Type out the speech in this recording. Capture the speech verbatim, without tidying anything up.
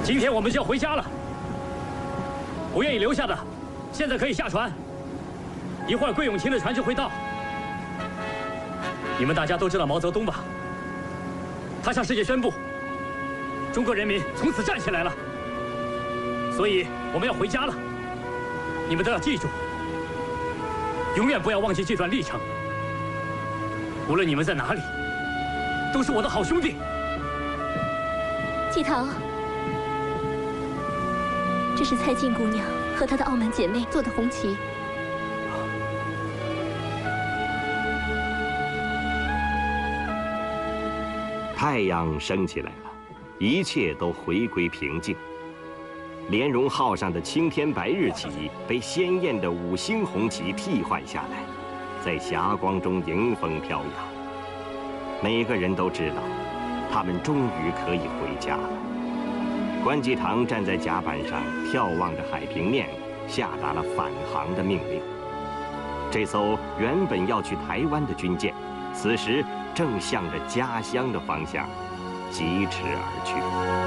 今天我们就要回家了，不愿意留下的，现在可以下船。一会儿桂永清的船就会到。你们大家都知道毛泽东吧？他向世界宣布，中国人民从此站起来了。所以我们要回家了，你们都要记住，永远不要忘记这段历程。无论你们在哪里，都是我的好兄弟。 季陶。 这是蔡进姑娘和她的傲慢姐妹做的红旗。 太阳升起来了，一切都回归平静。莲蓉号上的青天白日旗被鲜艳的五星红旗替换下来，在霞光中迎风飘扬。每个人都知道，他们终于可以回家了。 关继堂站在甲板上，眺望着海平面，下达了返航的命令。这艘原本要去台湾的军舰，此时正向着家乡的方向疾驰而去。